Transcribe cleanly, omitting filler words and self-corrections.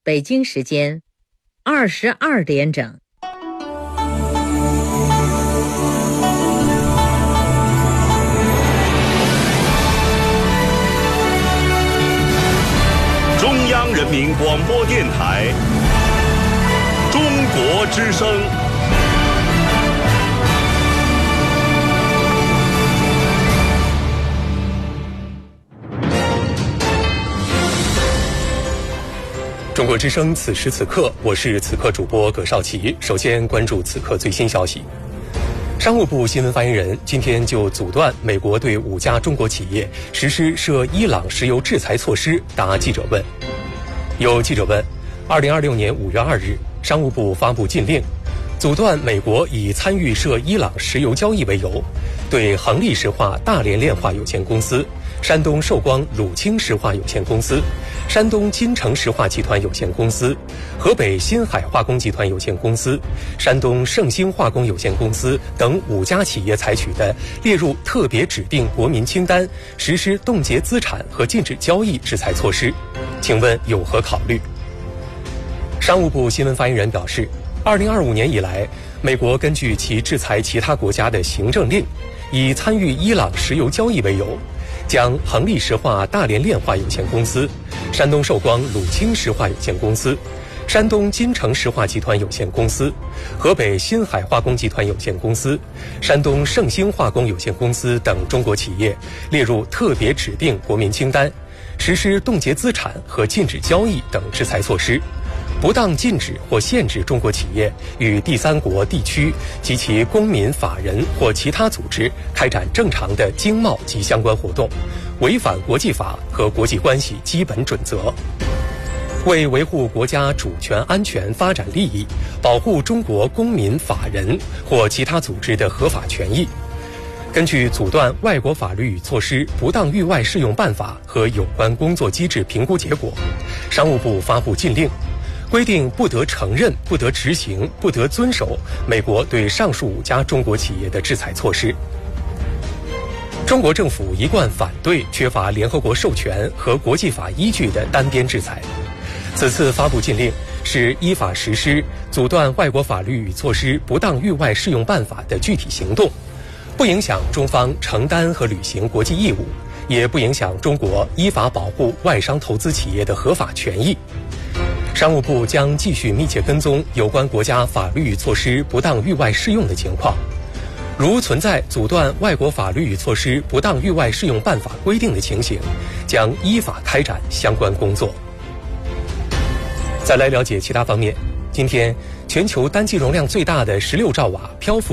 北京时间22点整。 中央人民广播电台中国之声。 中国之声，此时此刻，我是此刻主播葛绍奇。首先关注此刻最新消息。商务部新闻发言人今天就阻断美国对5家中国企业实施涉伊朗石油制裁措施答记者问。有记者问，2026年5月2日，商务部发布禁令，阻断美国以参与涉伊朗石油交易为由，对恒力石化大连炼化有限公司、山东寿光鲁清石化有限公司、山东金城石化集团有限公司、河北新海化工集团有限公司、山东盛兴化工有限公司等5家企业采取的列入特别指定国民清单、实施冻结资产和禁止交易制裁措施，请问有何考虑？商务部新闻发言人表示，2025年以来，美国根据其制裁其他国家的行政令，以参与伊朗石油交易为由，将恒力石化大连炼化有限公司、山东寿光鲁清石化有限公司、山东金城石化集团有限公司、河北新海化工集团有限公司、山东盛兴化工有限公司等中国企业列入特别指定国民清单，实施冻结资产和禁止交易等制裁措施，不当禁止或限制中国企业与第三国地区及其公民、法人或其他组织开展正常的经贸及相关活动，违反国际法和国际关系基本准则。为维护国家主权、安全、发展利益，保护中国公民、法人或其他组织的合法权益，根据阻断外国法律与措施不当域外适用办法和有关工作机制评估结果，商务部发布禁令，规定不得承认、不得执行、不得遵守美国对上述5家中国企业的制裁措施。中国政府一贯反对缺乏联合国授权和国际法依据的单边制裁，此次发布禁令是依法实施阻断外国法律与措施不当域外适用办法的具体行动，不影响中方承担和履行国际义务，也不影响中国依法保护外商投资企业的合法权益。商务部将继续密切跟踪有关国家法律与措施不当域外适用的情况，如存在阻断外国法律与措施不当域外适用办法规定的情形，将依法开展相关工作。再来了解其他方面，今天全球单季容量最大的16兆瓦漂浮